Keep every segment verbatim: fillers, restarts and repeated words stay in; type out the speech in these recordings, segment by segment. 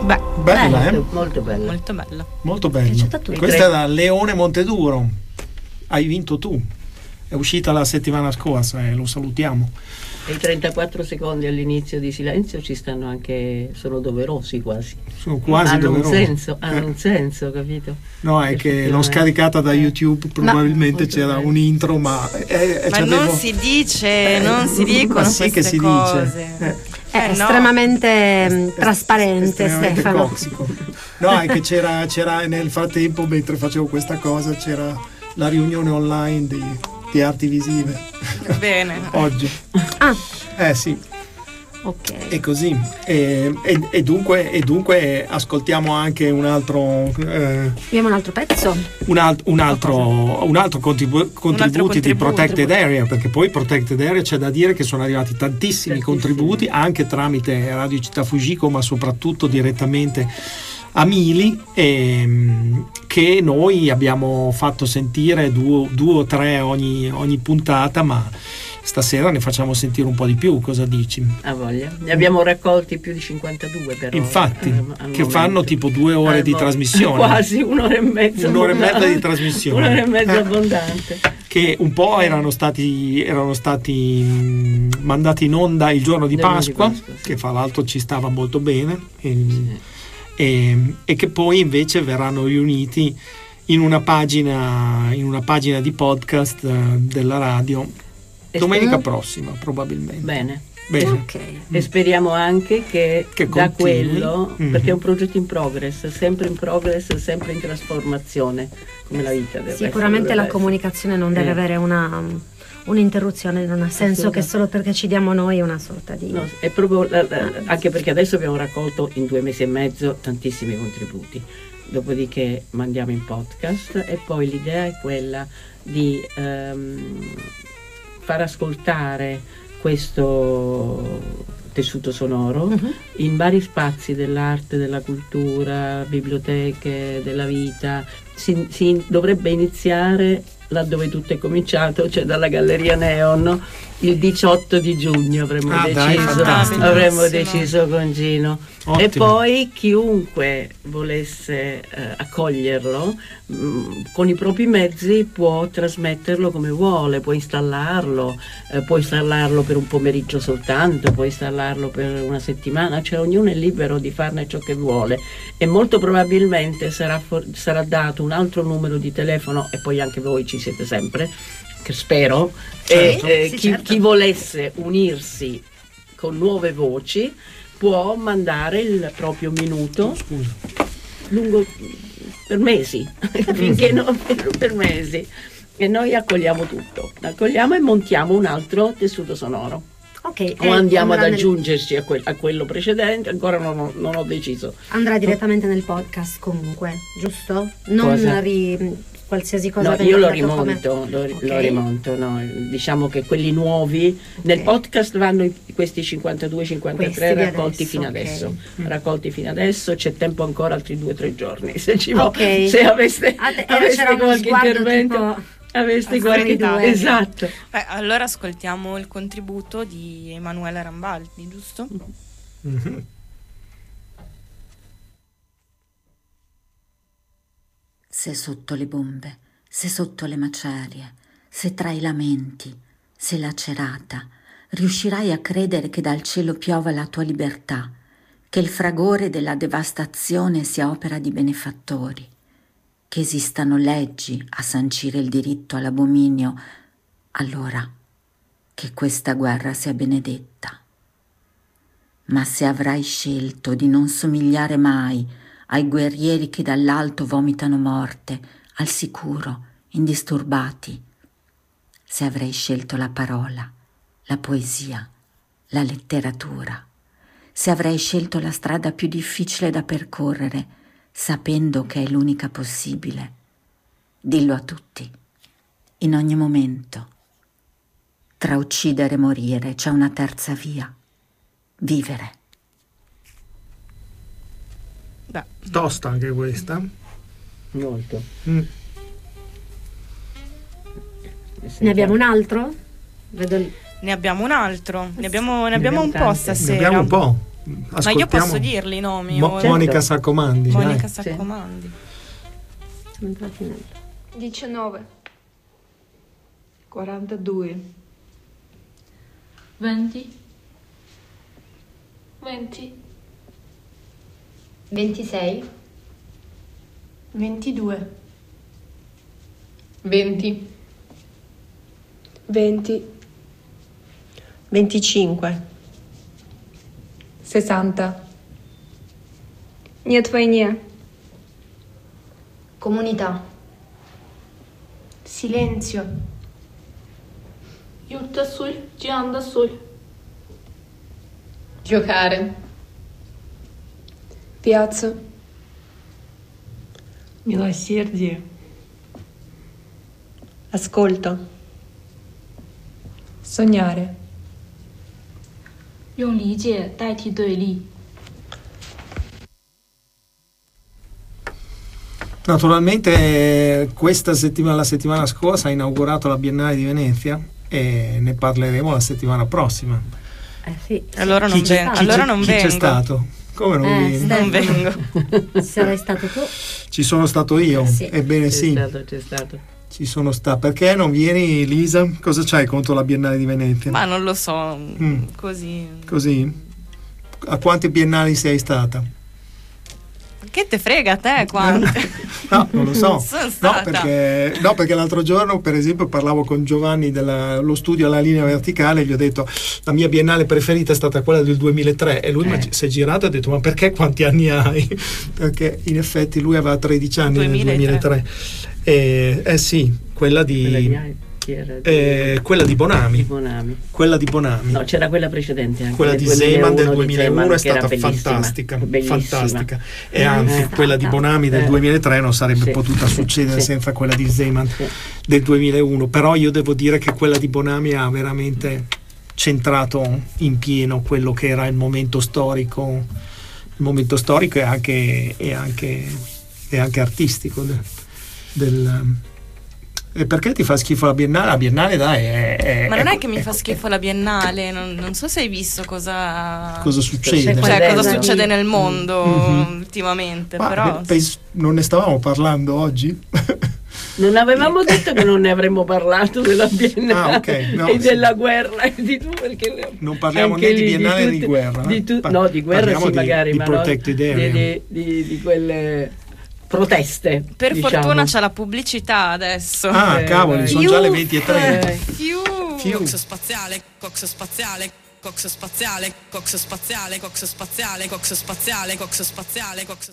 Beh, bella, molto, eh? molto bella. Molto bella. Molto bella. Questa è da Leone Monteduro. Hai vinto tu. È uscita la settimana scorsa e lo salutiamo. E i trentaquattro secondi all'inizio di silenzio ci stanno anche, sono doverosi quasi. Sono quasi hanno doverosi. un senso, hanno Eh. un senso, capito? No, è che l'ho scaricata da YouTube, probabilmente ma, c'era un intro, ma, eh, ma non si dice, eh, non si dicono ma sì queste che si cose. dice. Eh. È Eh, no. estremamente Est- trasparente, estremamente Stefano. tossico. No, è che c'era, c'era nel frattempo, mentre facevo questa cosa, c'era la riunione online di, di arti visive. Bene. Oggi. Ah, Eh sì. ok. È così. E, e, e, dunque, e dunque ascoltiamo anche un altro eh, Abbiamo un altro pezzo? un, alt- un altro un altro contribu- contributi di contributo. Protected Area, perché poi Protected Area c'è da dire che sono arrivati tantissimi Tantissimi. contributi anche tramite Radio Città Fujiko, ma soprattutto direttamente a Mili, ehm, che noi abbiamo fatto sentire due, due o tre ogni, ogni puntata, ma stasera ne facciamo sentire un po' di più. Cosa dici? Ha voglia. Ne abbiamo raccolti più di cinquantadue però. Infatti, eh, al che momento. fanno tipo due ore Al di mo- trasmissione. Quasi un'ora e mezza. Un'ora e mezza abbondante. di trasmissione. Un'ora e mezza Eh. abbondante. Che un po' erano stati erano stati mh, mandati in onda il giorno di Il giorno di Pasqua, Pasqua, sì. che fra l'altro ci stava molto bene, e, e, e che poi invece verranno riuniti in una pagina in una pagina di podcast eh, della radio E domenica speriamo- prossima probabilmente. Bene. Bene. Ok. E speriamo anche che, Che da continui. quello, Mhm. perché è un progetto in progress, sempre in progress, sempre in trasformazione, come la vita deve Sicuramente essere, la deve comunicazione non deve Eh. avere una un'interruzione, non ha senso che solo perché ci diamo noi una sorta di essere. No, è proprio la- la- anche perché adesso abbiamo raccolto in due mesi e mezzo tantissimi contributi, dopodiché mandiamo in podcast e poi l'idea è quella di ehm, far ascoltare questo tessuto sonoro Mhm. in vari spazi dell'arte, della cultura, biblioteche, della vita. Si, si dovrebbe iniziare laddove tutto è cominciato, cioè dalla Galleria Neon, il diciotto di giugno avremmo Ah, dai, deciso, fantastico. avremmo Bellissimo. deciso con Gino. Ottimo. E poi chiunque volesse eh, accoglierlo mh, con i propri mezzi può trasmetterlo come vuole, può installarlo, eh, può installarlo per un pomeriggio soltanto, può installarlo per una settimana, cioè ognuno è libero di farne ciò che vuole e molto probabilmente sarà, for- sarà dato un altro numero di telefono e poi anche voi ci siete sempre, che spero, Certo. e eh, Sì, chi, certo. chi volesse unirsi con nuove voci può mandare il proprio minuto Scusa. lungo per mesi finché no, per, per mesi e noi accogliamo tutto, accogliamo e montiamo un altro tessuto sonoro Ok, o e andiamo ad andrà nel- aggiungerci a, quel- a quello precedente, ancora non ho, non ho deciso. andrà direttamente nel podcast comunque, giusto? Non Cosa? ri- qualsiasi cosa No, venga io lo dato come- rimonto, lo, ri- Ok. lo rimonto, no, diciamo che quelli nuovi nel Ok. podcast vanno i- questi cinquantadue cinquantatré Questi di raccolti adesso, fino ok. adesso, raccolti fino adesso, c'è tempo ancora altri due o tre giorni, se ci va, Ok. se aveste, Ah, te- aveste c'era uno qualche sguardo intervento, tipo- aveste a qualche due. esatto. Beh, allora ascoltiamo il contributo di Emanuela Rambaldi, giusto? Mhm. Se sotto le bombe, se sotto le macerie, se tra i lamenti, se lacerata, riuscirai a credere che dal cielo piova la tua libertà, che il fragore della devastazione sia opera di benefattori, che esistano leggi a sancire il diritto all'abominio, allora che questa guerra sia benedetta. Ma se avrai scelto di non somigliare mai ai guerrieri che dall'alto vomitano morte, al sicuro, indisturbati, se avrai scelto la parola, la poesia, la letteratura, se avrai scelto la strada più difficile da percorrere, sapendo che è l'unica possibile, dillo a tutti, in ogni momento. Tra uccidere e morire c'è una terza via, vivere. Beh, Tosta anche questa. Molto. Mm. Ne abbiamo un altro? Vedo il- ne abbiamo un altro, ne abbiamo, ne abbiamo un po' tante. stasera. Ne abbiamo un po'. Ma io posso dirli i nomi? Mo- Certo. Monica Saccomandi. Monica dai. Saccomandi. diciannove, quarantadue, venti, venti, ventisei, ventidue, venti, venti, venticinque, sessanta. Нет войне. comunità, Silenzio. Yurt da sul, Cihan da sul, giocare, Piazza. Милосердие. Ascolto. Sognare. 用理解代替对立， Naturalmente questa settimana, la settimana scorsa ha inaugurato la Biennale di Venezia e ne parleremo la settimana prossima. Eh sì. Allora non, Chi c'è- ven- chi allora c'è- non chi vengo. c'è stato? Come non Eh, vieni? Stefano. Non vengo. Sarai stato tu? Ci sono stato io, Sì. ebbene C'è sì, stato, c'è stato. ci sono stato. Perché non vieni, Lisa? Cosa c'hai contro la Biennale di Venezia? Ma non lo so, Mm. così. Così? A quante biennali sei stata? Che te frega a te quante? No, non lo so. Sono No stata. perché, no, perché l'altro giorno, per esempio, parlavo con Giovanni dello studio alla linea verticale e gli ho detto la mia biennale preferita è stata quella del duemilatré e lui Eh. mi si è girato e ha detto ma perché quanti anni hai? Perché in effetti lui aveva tredici anni nel duemilatré. duemilatré. E, eh sì, quella di, Quella di, chi era? Di- eh, quella di Bonami. di Bonami. Quella di Bonami. No, c'era quella precedente anche. Quella del di Zeman del duemilauno, di duemilauno Zeman, è che era stata bellissima, fantastica, bellissima. fantastica. E anzi, Eh. quella di Bonami del Eh. duemilatré non sarebbe Sì. potuta succedere Sì. senza quella di Zeman Sì. del duemilauno. Però io devo dire che quella di Bonami ha veramente centrato in pieno quello che era il momento storico, il momento storico e anche, e anche, e anche artistico del, del e perché ti fa schifo la Biennale? La Biennale dai è, è- Ma non è- è che mi è- fa schifo la Biennale, non, non so se hai visto cosa, cosa succede. cioè, Bello. cosa succede nel mondo Mhm. ultimamente, Ma però pens- non ne stavamo parlando oggi? Non avevamo detto che non ne avremmo parlato della Biennale Ah, ok, no, e sì. della guerra e di tu perché Non parliamo anche né di lì Biennale né tutte- di guerra, di eh? tu- Pa- no, di guerra parliamo sì di- magari, di ma protected no, area. di, di- di- di quelle proteste. per diciamo. fortuna c'è la pubblicità adesso. Ah, Eh, cavoli, vai. sono già le venti e trenta. Eh. Fiu. Fiu. Cox spaziale, cox spaziale, cox spaziale, cox spaziale, cox spaziale, cox spaziale, cox spaziale, cox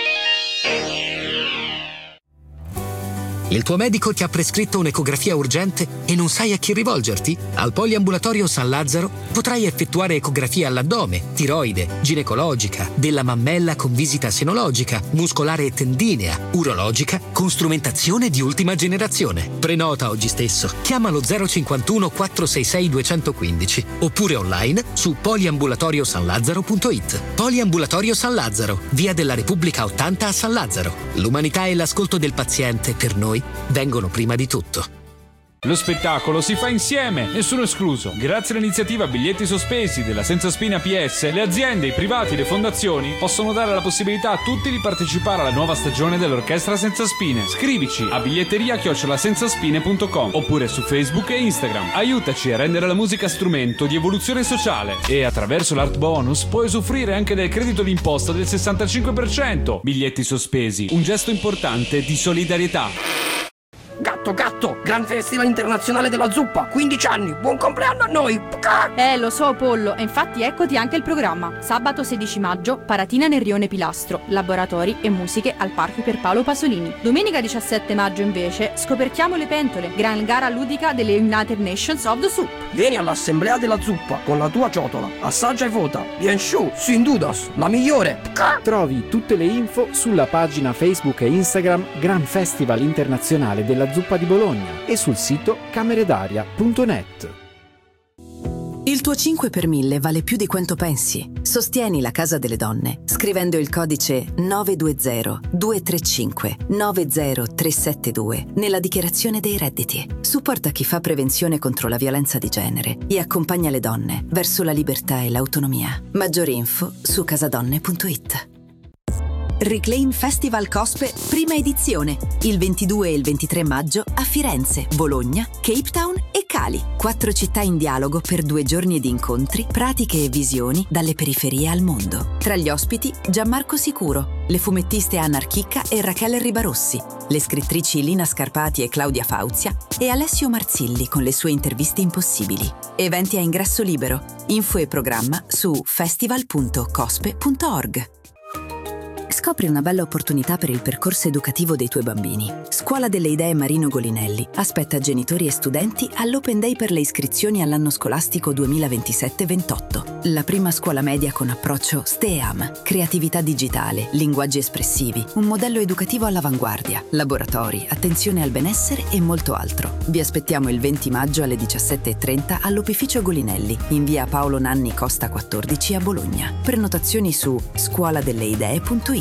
Il tuo medico ti ha prescritto un'ecografia urgente e non sai a chi rivolgerti? Al Poliambulatorio San Lazzaro potrai effettuare ecografia all'addome, tiroide, ginecologica, della mammella con visita senologica, muscolare e tendinea, urologica, con strumentazione di ultima generazione. Prenota oggi stesso. Chiama lo zero cinquantuno quattrocentosessantai duecentoquindici oppure online su poliambulatoriosanlazzaro punto it. Poliambulatorio San Lazzaro, via della Repubblica ottanta a San Lazzaro. L'umanità e l'ascolto del paziente per noi vengono prima di tutto. Lo spettacolo si fa insieme, nessuno escluso. Grazie all'iniziativa Biglietti Sospesi della Senza Spine A P S, le aziende, i privati, le fondazioni possono dare la possibilità a tutti di partecipare alla nuova stagione dell'Orchestra Senza Spine. Scrivici a biglietteria chiocciola senzaspine punto com oppure su Facebook e Instagram. Aiutaci a rendere la musica strumento di evoluzione sociale e attraverso l'Art Bonus puoi usufruire anche del credito d'imposta del sessantacinque per cento. Biglietti Sospesi, un gesto importante di solidarietà. Gatto, gatto, Gran Festival Internazionale della Zuppa, quindici anni, buon compleanno a noi! Eh, lo so, Pollo, e infatti eccoti anche il programma. Sabato sedici maggio, paratina nel rione Pilastro, laboratori e musiche al Parco per Paolo Pasolini. Domenica diciassette maggio, invece, scoperchiamo le pentole, gran gara ludica delle United Nations of the Soup. Vieni all'Assemblea della Zuppa con la tua ciotola, assaggia e vota, bien su, sin dudas, la migliore! Trovi tutte le info sulla pagina Facebook e Instagram Gran Festival Internazionale della Zuppa di Bologna e sul sito cameredaria punto net. Il tuo cinque per mille vale più di quanto pensi. Sostieni la Casa delle Donne scrivendo il codice nove due zero due tre cinque nove zero tre sette due nella dichiarazione dei redditi. Supporta chi fa prevenzione contro la violenza di genere e accompagna le donne verso la libertà e l'autonomia. Maggiori info su casadonne punto it. Reclaim Festival Cospe, prima edizione, il ventidue e il ventitré maggio a Firenze, Bologna, Cape Town e Cali. Quattro città in dialogo per due giorni di incontri, pratiche e visioni dalle periferie al mondo. Tra gli ospiti Gianmarco Sicuro, le fumettiste Anna Archicca e Rachele Ribarossi, le scrittrici Lina Scarpati e Claudia Fauzia e Alessio Marzilli con le sue interviste impossibili. Eventi a ingresso libero. Info e programma su festival punto cospe punto org. Scopri una bella opportunità per il percorso educativo dei tuoi bambini. Scuola delle Idee Marino Golinelli aspetta genitori e studenti all'Open Day per le iscrizioni all'anno scolastico duemilaventisette ventotto. La prima scuola media con approccio STEAM, creatività digitale, linguaggi espressivi, un modello educativo all'avanguardia, laboratori, attenzione al benessere e molto altro. Vi aspettiamo il venti maggio alle diciassette e trenta all'Opificio Golinelli, in via Paolo Nanni Costa quattordici a Bologna. Prenotazioni su scuola delle idee punto it.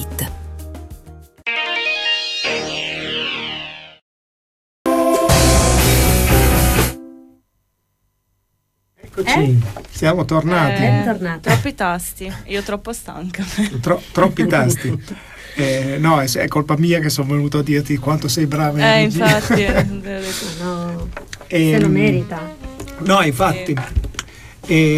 Eccoci, eh? siamo tornati. Eh, troppi tasti, io troppo stanca. Tro- troppi tasti. Eh, no, è, è colpa mia che sono venuto a dirti quanto sei brava. Eh, infatti. No, e, se lo merita. No, infatti. E,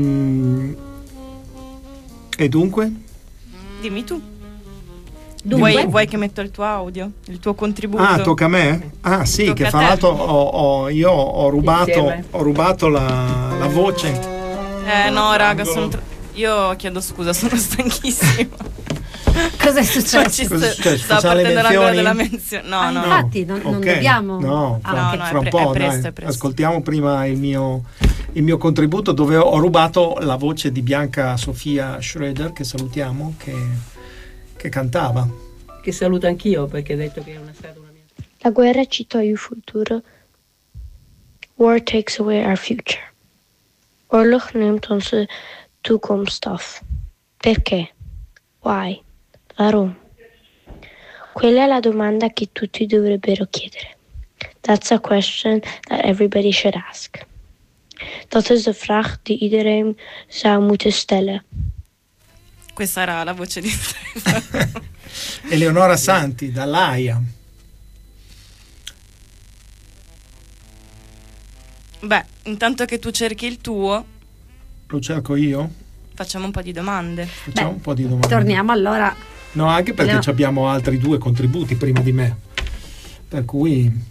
e dunque? Dimmi tu. Dunque? Vuoi, vuoi che metto il tuo audio? Il tuo contributo? Ah, tocca a me? Ah sì, tocca che fra l'altro ho, ho, io ho rubato, ho rubato la, la voce. Eh no, raga, sono tra... io chiedo scusa, sono stanchissima. Cosa è successo? Ci Cosa è sto, successo? sto Facciamo le partendo l'ancora menzioni? della menzione. No, ah, no. Infatti, non, non okay. dobbiamo. No, ah, fra, no, no, fra un è pre- po', è presto, dai. è presto. Ascoltiamo prima il mio, il mio contributo, dove ho rubato la voce di Bianca Sofia Schroeder, che salutiamo, che, che cantava. Che saluto anch'io perché ha detto che è una stata una mia. La guerra ci toglie il futuro. War takes away our future. Oorlog neemt onze toekomst af. Perché? Why? Waarom? Quella è la domanda che tutti dovrebbero chiedere. That's a question that everybody should ask. Dat is de vraag die iedereen zou moeten stellen. Questa era la voce di Stefano. Eleonora Santi dall'Aia. Beh, intanto che tu cerchi il tuo, Lo cerco io? facciamo un po' di domande. Facciamo Beh, un po' di domande. Torniamo allora. No, anche perché No. abbiamo altri due contributi prima di me. Per cui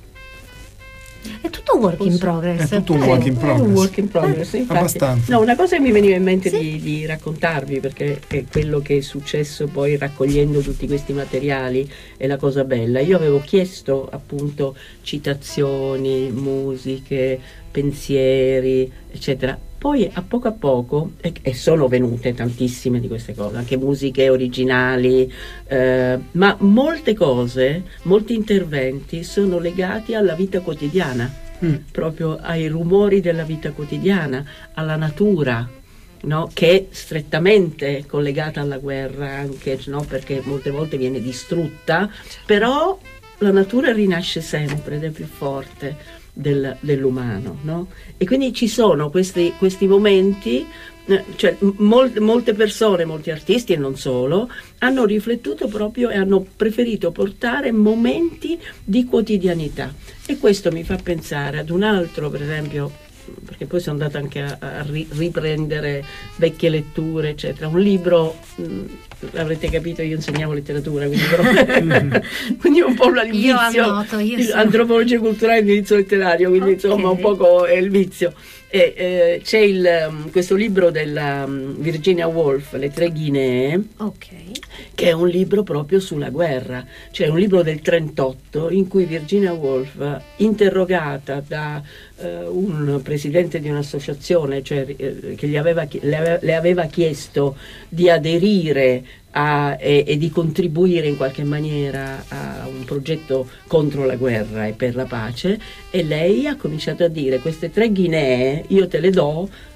È tutto work in progress. è tutto un Eh, work in è progress. un work in progress, infatti. Abbastanza. No, una cosa che mi veniva in mente Sì. di, di raccontarvi, perché è quello che è successo poi raccogliendo tutti questi materiali, è la cosa bella. Io avevo chiesto appunto citazioni, musiche, pensieri, eccetera. Poi a poco a poco, e, e sono venute tantissime di queste cose, anche musiche originali, eh, ma molte cose, molti interventi sono legati alla vita quotidiana, Mm. proprio ai rumori della vita quotidiana, alla natura, no? Che è strettamente collegata alla guerra anche, no? Perché molte volte viene distrutta, però la natura rinasce sempre ed è più forte del, dell'umano, no? E quindi ci sono questi, questi momenti, eh, cioè mol, molte persone, molti artisti e non solo, hanno riflettuto proprio e hanno preferito portare momenti di quotidianità, e questo mi fa pensare ad un altro, per esempio, perché poi sono andata anche a, a ri, riprendere vecchie letture, eccetera, un libro, mh, avrete capito, io insegnavo letteratura, quindi, però, quindi un po' il Io vizio, annoto, io sono- antropologia culturale e indirizzo letterario, quindi Ok. insomma un poco è il vizio. E, eh, c'è il, um, questo libro della um, Virginia Woolf, Le tre Guinee, Ok. che è un libro proprio sulla guerra, cioè un libro del trentotto in cui Virginia Woolf, interrogata da eh, un presidente di un'associazione, cioè, eh, che gli aveva, le, aveva, le aveva chiesto di aderire a, e, e di contribuire in qualche maniera a un progetto contro la guerra e per la pace, e lei ha cominciato a dire: queste tre Guinee io te le do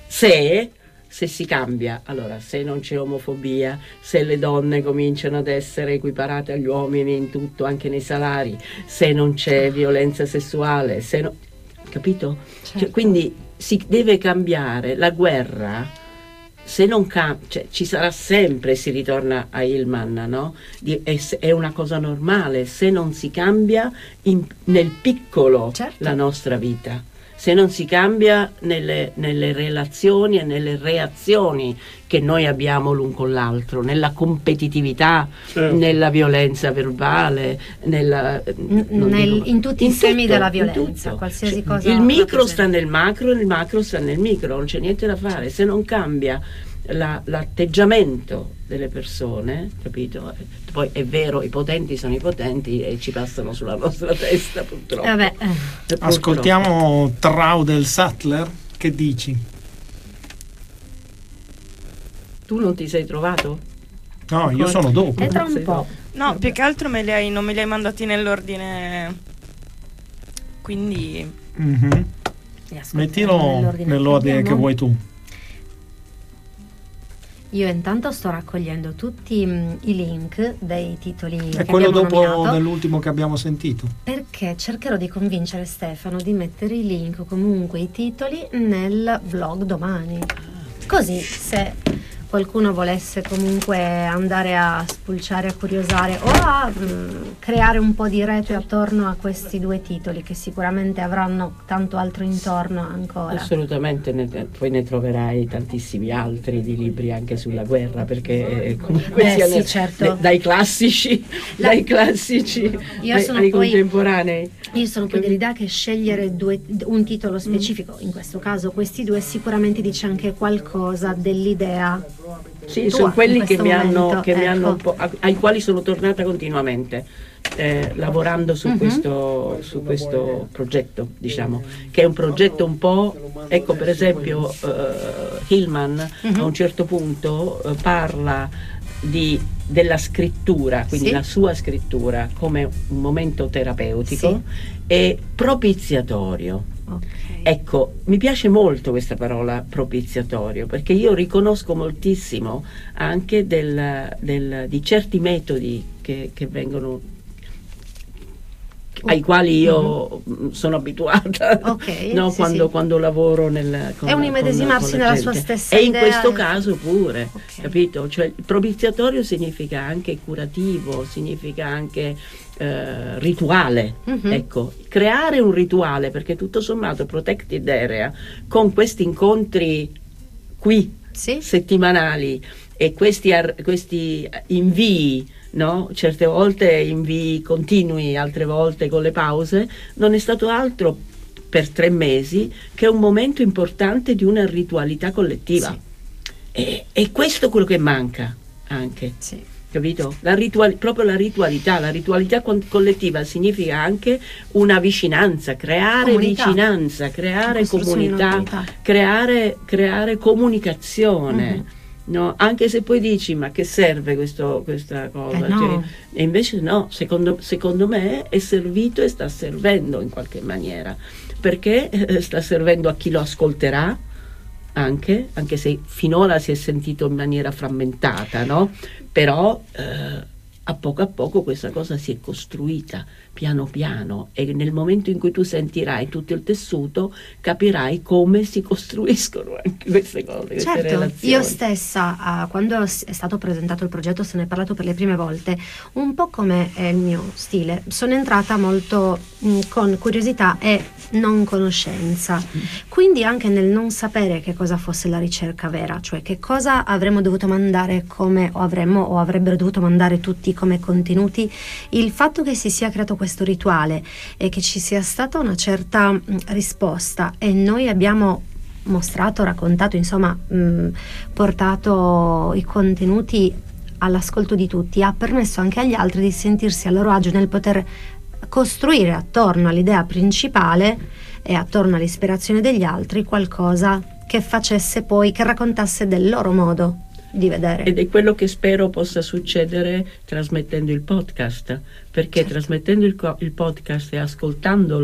se se si cambia, allora se non c'è omofobia, se le donne cominciano ad essere equiparate agli uomini in tutto, anche nei salari, se non c'è violenza sessuale, se no, capito? Certo. Cioè, quindi si deve cambiare. La guerra, se non cambia, cioè, ci sarà sempre, si ritorna a Hillman, no? Di, è, è una cosa normale se non si cambia in, nel piccolo, certo, la nostra vita. Se non si cambia nelle, nelle relazioni e nelle reazioni che noi abbiamo l'un con l'altro, nella competitività, certo, nella violenza verbale, nella, N- nel, dico, in tutti i semi della violenza, qualsiasi cioè, cosa. Il micro sta nel macro e il macro sta nel micro, non c'è niente da fare. Se non cambia la, l'atteggiamento delle persone, capito? Poi è vero, i potenti sono i potenti e ci passano sulla nostra testa, purtroppo. Eh beh. Purtroppo. Ascoltiamo Traudel Sattler, che dici? Tu non ti sei trovato? No, io sono dopo. È tra un po'. No, più che altro me li hai, non me li hai mandati nell'ordine, quindi mm-hmm. Mettilo nell'ordine, nell'ordine che vuoi tu. Io intanto sto raccogliendo tutti mh, i link dei titoli è che quello dopo nominato, dell'ultimo che abbiamo sentito, perché cercherò di convincere Stefano di mettere i link o comunque i titoli nel blog domani, così se qualcuno volesse comunque andare a spulciare, a curiosare o a mh, creare un po' di rete attorno a questi due titoli che sicuramente avranno tanto altro intorno ancora. Assolutamente, ne, poi ne troverai tantissimi altri di libri anche sulla guerra, perché eh, comunque Beh, sia sì, ne, certo. ne, dai classici La, dai classici io ai, sono ai poi, contemporanei. Io sono poi dell'idea che scegliere due, un titolo specifico, mm. in questo caso questi due, sicuramente dice anche qualcosa dell'idea. Sì, sono quelli che mi momento, hanno, che ecco. mi hanno un po', ai quali sono tornata continuamente, eh, lavorando su, mm-hmm. questo, su questo progetto, diciamo, che è un progetto un po', ecco, per esempio uh, Hillman mm-hmm. a un certo punto uh, parla di, della scrittura, quindi sì. la sua scrittura come un momento terapeutico sì. e propiziatorio. Okay. Ecco, mi piace molto questa parola propiziatorio, perché io riconosco moltissimo anche del, del, di certi metodi che, che vengono, ai quali io mm-hmm. sono abituata, okay, no? sì, quando, sì. quando lavoro nel, con, è un immedesimarsi con, con nella gente. sua stessa e in idea questo e... caso pure, okay. capito? Cioè il propiziatorio significa anche curativo, significa anche eh, rituale, mm-hmm. ecco, creare un rituale, perché tutto sommato Protected Area con questi incontri qui sì. settimanali e questi, ar- questi invii, no? Certe volte invii continui, altre volte con le pause, non è stato altro per tre mesi che un momento importante di una ritualità collettiva. Sì. E, e questo è quello che manca anche. Sì. Capito? La ritual- proprio la ritualità, la ritualità con- collettiva significa anche una vicinanza, creare comunità. vicinanza, creare comunità, creare, creare comunicazione. Mm-hmm. No, anche se poi dici ma che serve questo, questa cosa, eh no. cioè, e invece no, secondo, secondo me è servito e sta servendo in qualche maniera, perché eh, sta servendo a chi lo ascolterà anche, anche se finora si è sentito in maniera frammentata, no? Però eh, a poco a poco questa cosa si è costruita piano piano, e nel momento in cui tu sentirai tutto il tessuto capirai come si costruiscono anche queste cose, queste certo, relazioni. Io stessa uh, quando è stato presentato il progetto, se ne è parlato per le prime volte, un po' come è il mio stile, sono entrata molto mh, con curiosità e non conoscenza, mm. quindi anche nel non sapere che cosa fosse la ricerca vera, cioè che cosa avremmo dovuto mandare come o avremmo o avrebbero dovuto mandare tutti come contenuti, il fatto che si sia creato questo rituale e che ci sia stata una certa mh, risposta, e noi abbiamo mostrato, raccontato, insomma mh, portato i contenuti all'ascolto di tutti, ha permesso anche agli altri di sentirsi a loro agio nel poter costruire attorno all'idea principale e attorno all'ispirazione degli altri qualcosa che facesse poi, che raccontasse del loro modo di vedere. Ed è quello che spero possa succedere trasmettendo il podcast, perché certo. trasmettendo il, co- il podcast e ascoltandolo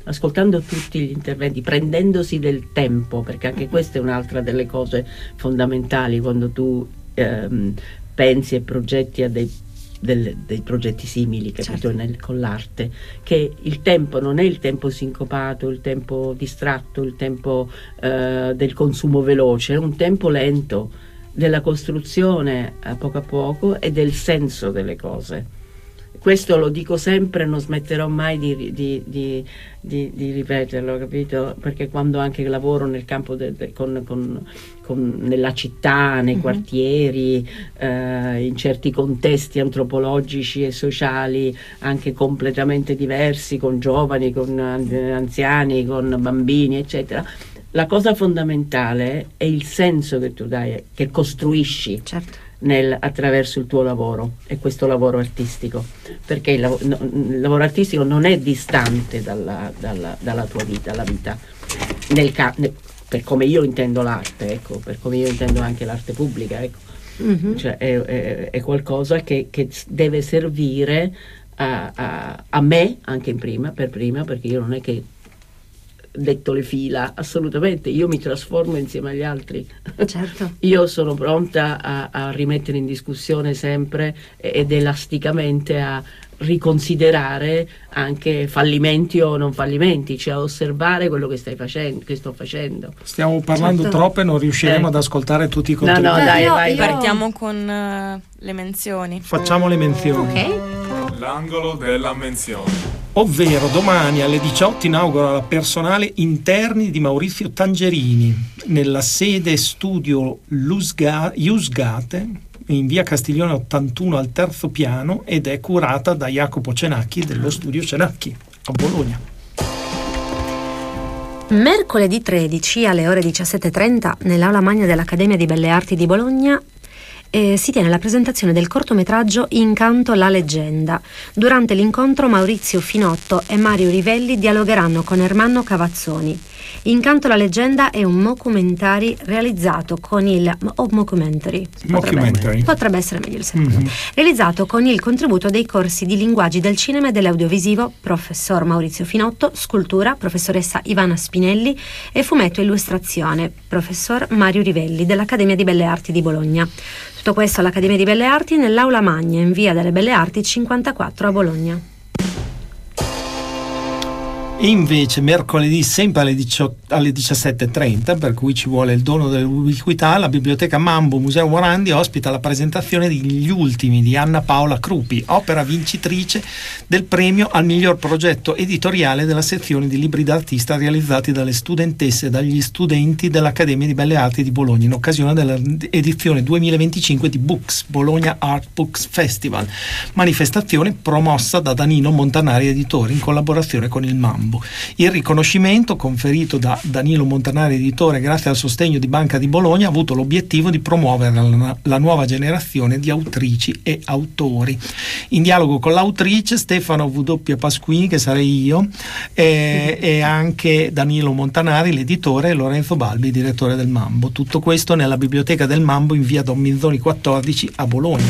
ascoltando tutti gli interventi, prendendosi del tempo, perché anche questa è un'altra delle cose fondamentali quando tu ehm, pensi e progetti a dei Del, dei progetti simili, capito, certo. nel, con l'arte, che il tempo non è il tempo sincopato, il tempo distratto, il tempo eh, del consumo veloce, è un tempo lento della costruzione a poco a poco e del senso delle cose. Questo lo dico sempre, non smetterò mai di, di, di, di, di ripeterlo, capito? Perché quando anche lavoro nel campo de, de, con, con, con, nella città, nei mm-hmm. quartieri, eh, in certi contesti antropologici e sociali anche completamente diversi, con giovani, con anziani, con bambini, eccetera, la cosa fondamentale è il senso che tu dai, che costruisci. Certo. Nel, attraverso il tuo lavoro e questo lavoro artistico, perché il, lav- no, il lavoro artistico non è distante dalla, dalla, dalla tua vita, la vita nel ca- ne, per come io intendo l'arte, ecco, per come io intendo anche l'arte pubblica, ecco. Mm-hmm. Cioè è, è, è qualcosa che, che deve servire a, a, a me anche in prima, per prima, perché io non è che detto le fila, assolutamente, io mi trasformo insieme agli altri. Certo. Io sono pronta a, a rimettere in discussione sempre ed elasticamente a riconsiderare anche fallimenti o non fallimenti, cioè a osservare quello che stai facendo, che sto facendo. Stiamo parlando certo. troppo e non riusciremo eh. ad ascoltare tutti i contenuti. No, no, dai, vai, vai. Partiamo con uh, le menzioni. Facciamo le menzioni. Ok. L'angolo della menzione. Ovvero domani alle diciotto inaugura la personale Interni di Maurizio Tangerini nella sede studio Lusga, Iusgate in via Castiglione ottantuno al terzo piano ed è curata da Jacopo Cenacchi dello studio Cenacchi a Bologna. Mercoledì tredici alle ore diciassette e trenta nell'aula magna dell'Accademia di Belle Arti di Bologna Eh, si tiene la presentazione del cortometraggio Incanto la leggenda. Durante l'incontro Maurizio Finotto e Mario Rivelli dialogheranno con Ermanno Cavazzoni. Incanto la leggenda è un mockumentary realizzato con il oh, mockumentary. Potrebbe, potrebbe essere meglio il secondo. Mm-hmm. Realizzato con il contributo dei corsi di linguaggi del cinema e dell'audiovisivo professor Maurizio Finotto, scultura professoressa Ivana Spinelli e fumetto e illustrazione professor Mario Rivelli dell'Accademia di Belle Arti di Bologna. Tutto questo all'Accademia di Belle Arti nell'Aula Magna in via delle Belle Arti cinquantaquattro a Bologna. E invece mercoledì sempre alle, diciotto, alle diciassette e trenta, per cui ci vuole il dono dell'ubiquità, la Biblioteca Mambo Museo Morandi ospita la presentazione di Gli ultimi di Anna Paola Crupi, opera vincitrice del premio al miglior progetto editoriale della sezione di libri d'artista realizzati dalle studentesse e dagli studenti dell'Accademia di Belle Arti di Bologna in occasione dell'edizione duemilaventicinque di Books Bologna Art Books Festival, manifestazione promossa da Danilo Montanari Editore in collaborazione con il Mambo. Il riconoscimento conferito da Danilo Montanari Editore grazie al sostegno di Banca di Bologna ha avuto l'obiettivo di promuovere la, la nuova generazione di autrici e autori. In dialogo con l'autrice Stefano W. Pasquini, che sarei io, e, e anche Danilo Montanari, l'editore, e Lorenzo Balbi, direttore del Mambo. Tutto questo nella Biblioteca del Mambo in via Don Minzoni quattordici a Bologna.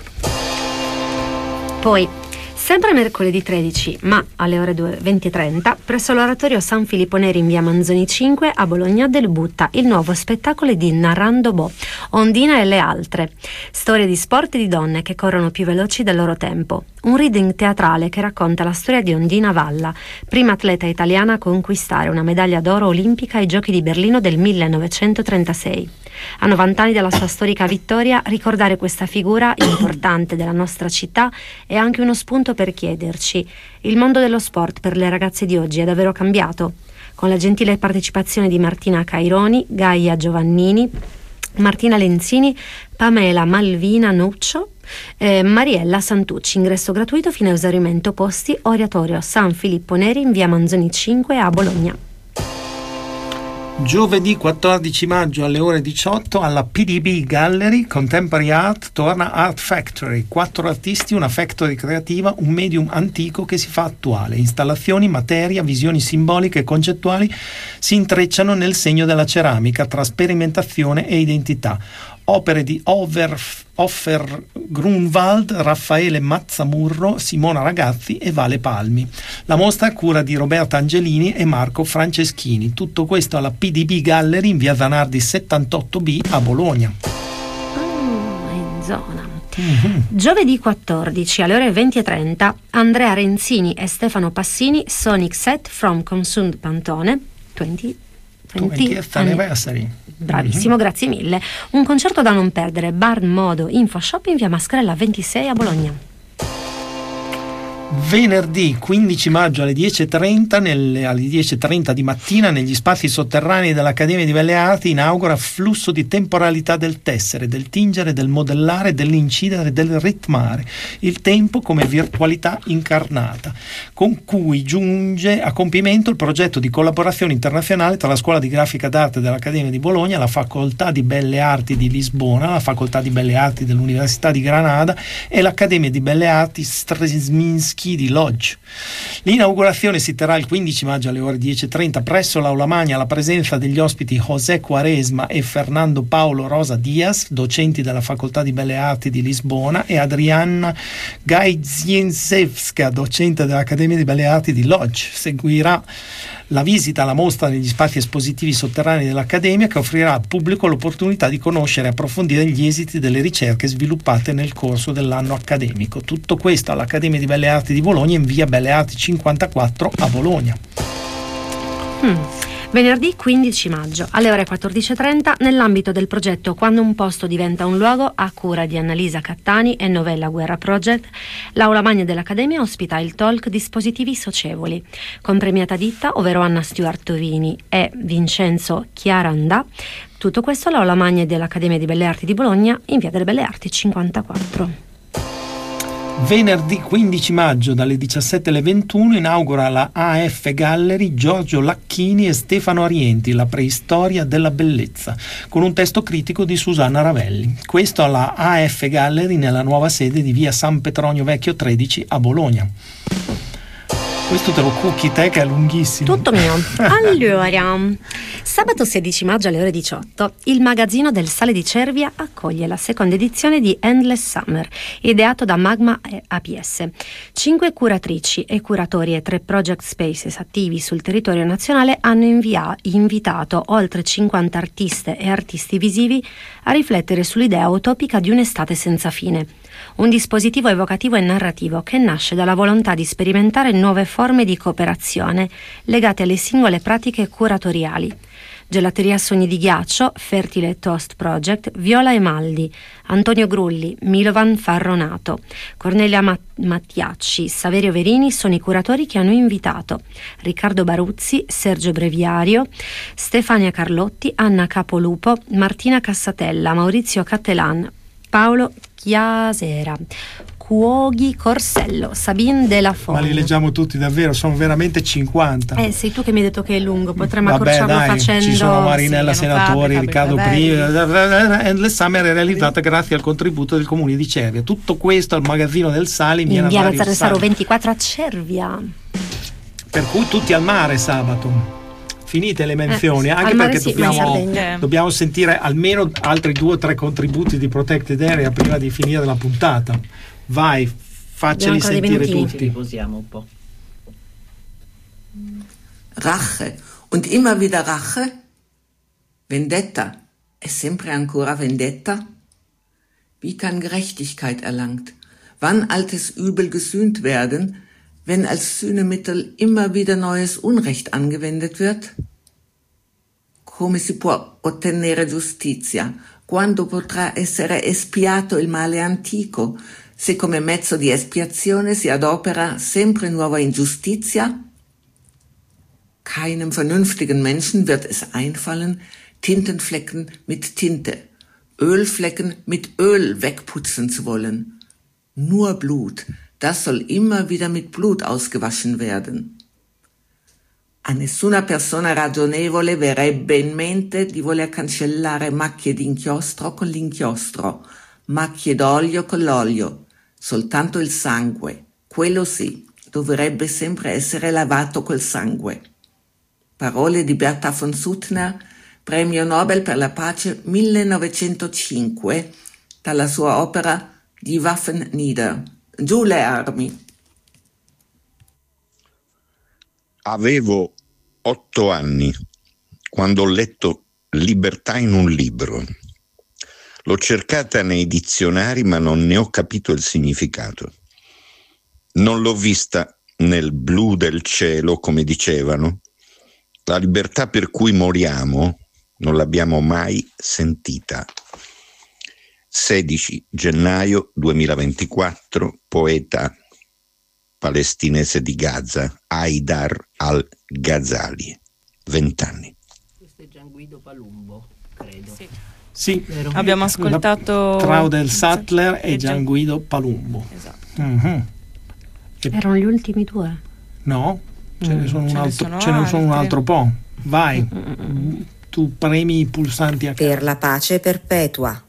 Poi sempre mercoledì tredici, ma alle ore venti e trenta, presso l'oratorio San Filippo Neri in via Manzoni cinque a Bologna debutta il nuovo spettacolo di Narrando Bo, Ondina e le altre. Storie di sport e di donne che corrono più veloci del loro tempo. Un reading teatrale che racconta la storia di Ondina Valla, prima atleta italiana a conquistare una medaglia d'oro olimpica ai Giochi di Berlino del millenovecentotrentasei. A novanta anni dalla sua storica vittoria, ricordare questa figura importante della nostra città è anche uno spunto per chiederci: il mondo dello sport per le ragazze di oggi è davvero cambiato? Con la gentile partecipazione di Martina Caironi, Gaia Giovannini, Martina Lenzini, Pamela Malvina Nuccio, eh, Mariella Santucci. Ingresso gratuito fino a esaurimento posti, oratorio San Filippo Neri in via Manzoni cinque a Bologna. Giovedì quattordici maggio alle ore diciotto alla P D B Gallery Contemporary Art torna Art Factory. Quattro artisti, una factory creativa, un medium antico che si fa attuale. Installazioni, materia, visioni simboliche e concettuali si intrecciano nel segno della ceramica tra sperimentazione e identità. opere di Over, Offer Grunwald, Raffaele Mazzamurro, Simona Ragazzi e Vale Palmi. La mostra a cura di Roberta Angelini e Marco Franceschini. Tutto questo alla P D B Gallery in via Zanardi settantotto B a Bologna. Oh, in zona. Mm-hmm. Giovedì quattordici alle ore venti e trenta Andrea Renzini e Stefano Passini, Sonic Set from Consumed Pantone venti twentieth anniversary. Bravissimo, mm-hmm. Grazie mille. Un concerto da non perdere, Bar Modo Info Shop in via Mascarella ventisei a Bologna. Venerdì quindici maggio alle dieci e trenta, nelle, alle dieci e trenta di mattina, negli spazi sotterranei dell'Accademia di Belle Arti inaugura Flusso di temporalità del tessere, del tingere, del modellare, dell'incidere, del ritmare, il tempo come virtualità incarnata, con cui giunge a compimento il progetto di collaborazione internazionale tra la Scuola di Grafica d'Arte dell'Accademia di Bologna, la Facoltà di Belle Arti di Lisbona, la Facoltà di Belle Arti dell'Università di Granada e l'Accademia di Belle Arti Stresminski di Lodge. L'inaugurazione si terrà il quindici maggio alle ore dieci e trenta presso l'Aula Magna alla presenza degli ospiti José Quaresma e Fernando Paolo Rosa Diaz, docenti della Facoltà di Belle Arti di Lisbona, e Adriana Gajdzińska, docente dell'Accademia di Belle Arti di Lodge. Seguirà la visita alla mostra negli spazi espositivi sotterranei dell'Accademia, che offrirà al pubblico l'opportunità di conoscere e approfondire gli esiti delle ricerche sviluppate nel corso dell'anno accademico. Tutto questo all'Accademia di Belle Arti di Bologna in via Belle Arti cinquantaquattro a Bologna. Hmm. Venerdì quindici maggio alle ore quattordici e trenta nell'ambito del progetto Quando un posto diventa un luogo a cura di Annalisa Cattani e Novella Guerra Project, l'Aula Magna dell'Accademia ospita il talk Dispositivi socievoli con premiata ditta, ovvero Anna Stuart Tovini e Vincenzo Chiarandà. Tutto questo all'Aula Magna dell'Accademia di Belle Arti di Bologna in via delle Belle Arti cinquantaquattro. Venerdì quindici maggio dalle diciassette alle ventuno inaugura la A F Gallery Giorgio Lacchini e Stefano Arienti, la preistoria della bellezza, con un testo critico di Susanna Ravelli. Questo alla A F Gallery nella nuova sede di via San Petronio Vecchio tredici a Bologna. Questo te lo cucchi te che è lunghissimo. Tutto mio. Allora, sabato sedici maggio alle ore diciotto il magazzino del Sale di Cervia accoglie la seconda edizione di Endless Summer, ideato da Magma A P S. Cinque curatrici e curatori e tre project spaces attivi sul territorio nazionale hanno invia- invitato oltre cinquanta artiste e artisti visivi a riflettere sull'idea utopica di un'estate senza fine. Un dispositivo evocativo e narrativo che nasce dalla volontà di sperimentare nuove forme di cooperazione legate alle singole pratiche curatoriali. Gelateria Sogni di Ghiaccio, Fertile Toast Project, Viola Emaldi, Antonio Grulli, Milovan Farronato, Cornelia Mattiacci, Saverio Verini sono i curatori che hanno invitato Riccardo Baruzzi, Sergio Breviario, Stefania Carlotti, Anna Capolupo, Martina Cassatella, Maurizio Cattelan, Paolo Chiasera, Cuoghi Corsello, Sabine Della Fonte. Ma li leggiamo tutti davvero, sono veramente cinquanta. Eh, sei tu che mi hai detto che è lungo, potremmo Vabbè, accorciarlo dai, facendo. Ci sono Marinella sì, Senatori, fabbrica, Riccardo Prima. Endless Summer è realizzata grazie al contributo del Comune di Cervia. Tutto questo al magazzino del Sale in via Nazario Nazareno ventiquattro a Cervia. Per cui tutti al mare sabato. Finite le menzioni, eh, anche perché sì, dobbiamo, dobbiamo sentire almeno altri due o tre contributi di Protected Area prima di finire la puntata. Vai, facceli sentire tutti. Riposiamo un po'. Rache und immer wieder Rache? Vendetta è sempre ancora vendetta? Wie kann Gerechtigkeit erlangt? Wann altes Übel gesühnt werden, wenn als Sühnemittel immer wieder neues Unrecht angewendet wird? Come si può ottenere giustizia? Quando potrà essere espiato il male antico, se come mezzo di espiazione si adopera sempre nuova Injustizia? Keinem vernünftigen Menschen wird es einfallen, Tintenflecken mit Tinte, Ölflecken mit Öl wegputzen zu wollen. Nur Blut, das soll immer wieder mit Blut ausgewaschen werden. A nessuna persona ragionevole verrebbe in mente di voler cancellare macchie di inchiostro con l'inchiostro, macchie d'olio con l'olio, soltanto il sangue, quello sì, dovrebbe sempre essere lavato col sangue. Parole di Bertha von Suttner, premio Nobel per la pace millenovecentocinque, dalla sua opera Die Waffen nieder. Giù le armi. Avevo otto anni quando ho letto Libertà in un libro. L'ho cercata nei dizionari ma non ne ho capito il significato. Non l'ho vista nel blu del cielo, come dicevano. La libertà per cui moriamo non l'abbiamo mai sentita. sedici gennaio duemilaventiquattro, poeta palestinese di Gaza, Haidar al-Ghazali, vent'anni. Questo è Gianguido Palumbo, credo. Sì. Sì, abbiamo ascoltato Traudel Sattler e Gianguido Palumbo. Esatto. Mm-hmm. Erano gli ultimi due? No, ce ne sono, Ce un, ne altro, sono ce ne sono un altro po'. Vai, Mm-mm. tu premi i pulsanti a Per la pace perpetua.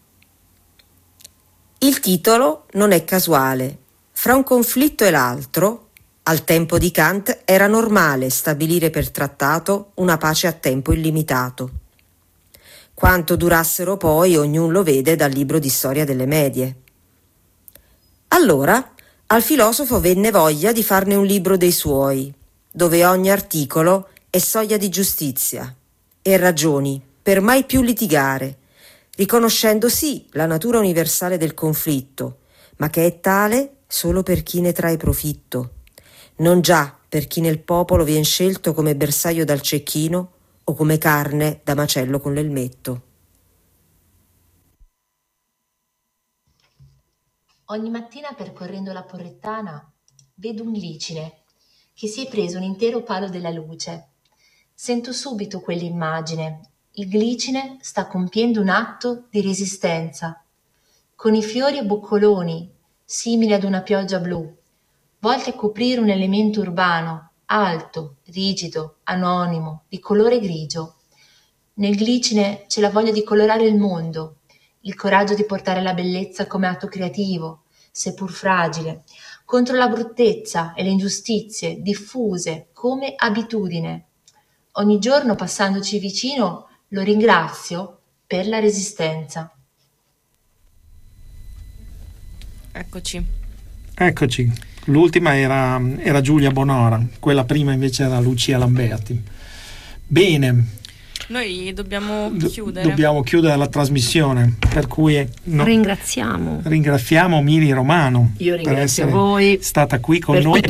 Il titolo non è casuale. Fra un conflitto e l'altro, al tempo di Kant era normale stabilire per trattato una pace a tempo illimitato. Quanto durassero poi ognuno lo vede dal libro di storia delle medie. Allora al filosofo venne voglia di farne un libro dei suoi, dove ogni articolo è soglia di giustizia e ragioni per mai più litigare, riconoscendo sì la natura universale del conflitto, ma che è tale solo per chi ne trae profitto, non già per chi nel popolo vien scelto come bersaglio dal cecchino o come carne da macello con l'elmetto. Ogni mattina percorrendo la Porrettana vedo un glicine che si è preso un intero palo della luce. Sento subito quell'immagine. Il glicine sta compiendo un atto di resistenza, con i fiori e boccoloni, simili ad una pioggia blu, volti a coprire un elemento urbano, alto, rigido, anonimo, di colore grigio. Nel glicine c'è la voglia di colorare il mondo, il coraggio di portare la bellezza come atto creativo, seppur fragile, contro la bruttezza e le ingiustizie diffuse come abitudine. Ogni giorno passandoci vicino lo ringrazio per la resistenza. Eccoci. Eccoci. L'ultima era, era Giulia Bonora, quella prima invece era Lucia Lamberti. Bene. Noi dobbiamo chiudere. Dobbiamo chiudere la trasmissione, per cui no, ringraziamo. Ringraziamo Mili Romano Io per ringrazio essere voi stata qui con per noi.